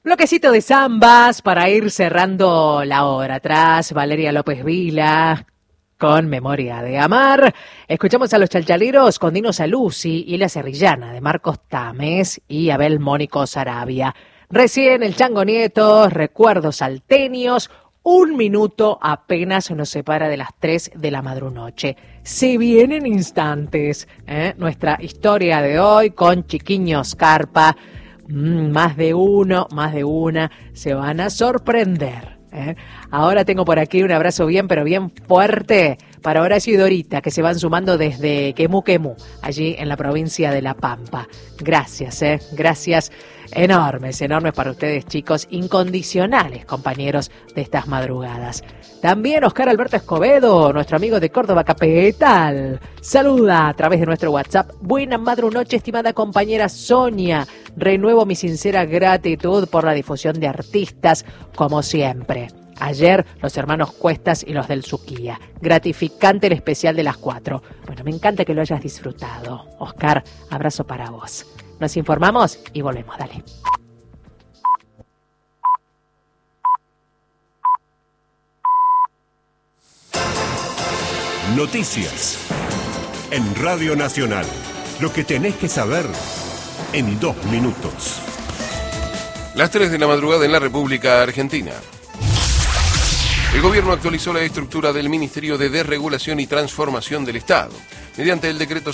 Bloquecito de zambas para ir cerrando la hora. Atrás, Valeria López Vila con Memoria de Amar. Escuchamos a los Chalchaleros con Dino Saluzzi y La Serrillana de Marcos Tames y Abel Mónico Sarabia. Recién el Chango Nieto, Recuerdos Salteños. 1 minuto apenas nos separa de las 3 de la madrunoche. Se vienen instantes, nuestra historia de hoy con Chiquiño Scarpa. Más de uno, más de una se van a sorprender. Ahora tengo por aquí un abrazo bien, pero bien fuerte para Horacio y Dorita, que se van sumando desde Quemú, allí en la provincia de La Pampa. Gracias, gracias enormes para ustedes, chicos, incondicionales, compañeros de estas madrugadas. También Oscar Alberto Escobedo, nuestro amigo de Córdoba Capital, saluda a través de nuestro WhatsApp. Buena madrunoche, estimada compañera Sonia. Renuevo mi sincera gratitud por la difusión de artistas, como siempre. Ayer, los hermanos Cuestas y los del Suquía. Gratificante el especial de las 4. Bueno, me encanta que lo hayas disfrutado. Oscar, abrazo para vos. Nos informamos y volvemos, dale. Noticias en Radio Nacional. Lo que tenés que saber en 2 minutos. Las 3 de la madrugada en la República Argentina. El gobierno actualizó la estructura del Ministerio de Desregulación y Transformación del Estado. Mediante el decreto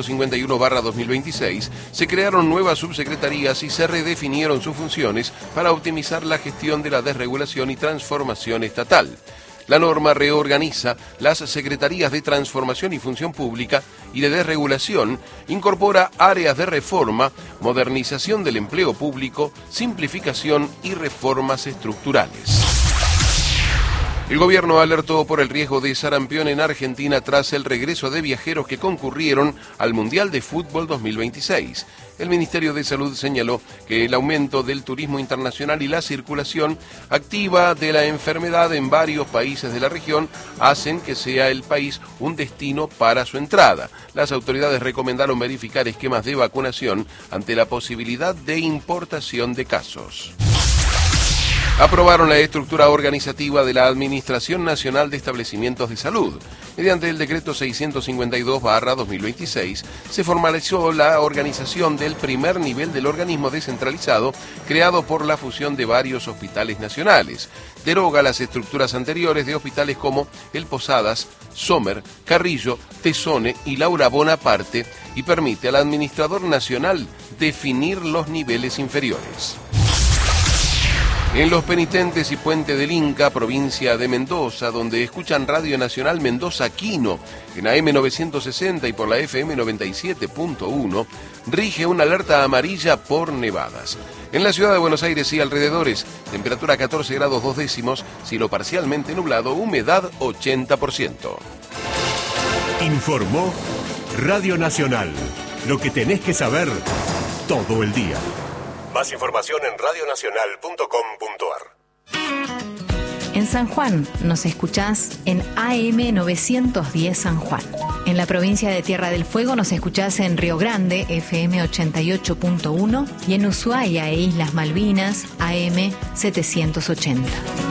651/2026, se crearon nuevas subsecretarías y se redefinieron sus funciones para optimizar la gestión de la desregulación y transformación estatal. La norma reorganiza las secretarías de Transformación y Función Pública y de Desregulación, incorpora áreas de reforma, modernización del empleo público, simplificación y reformas estructurales. El gobierno alertó por el riesgo de sarampión en Argentina tras el regreso de viajeros que concurrieron al Mundial de Fútbol 2026. El Ministerio de Salud señaló que el aumento del turismo internacional y la circulación activa de la enfermedad en varios países de la región hacen que sea el país un destino para su entrada. Las autoridades recomendaron verificar esquemas de vacunación ante la posibilidad de importación de casos. Aprobaron la estructura organizativa de la Administración Nacional de Establecimientos de Salud. Mediante el decreto 652/2026, se formalizó la organización del primer nivel del organismo descentralizado creado por la fusión de varios hospitales nacionales. Deroga las estructuras anteriores de hospitales como el Posadas, Sommer, Carrillo, Tesone y Laura Bonaparte y permite al administrador nacional definir los niveles inferiores. En Los Penitentes y Puente del Inca, provincia de Mendoza, donde escuchan Radio Nacional Mendoza Quino, en AM 960 y por la FM 97.1, rige una alerta amarilla por nevadas. En la ciudad de Buenos Aires y alrededores, temperatura 14 grados 2 décimos, cielo parcialmente nublado, humedad 80%. Informó Radio Nacional. Lo que tenés que saber todo el día. Más información en radionacional.com.ar. En San Juan nos escuchás en AM 910 San Juan. En la provincia de Tierra del Fuego nos escuchás en Río Grande, FM 88.1, y en Ushuaia e Islas Malvinas, AM 780.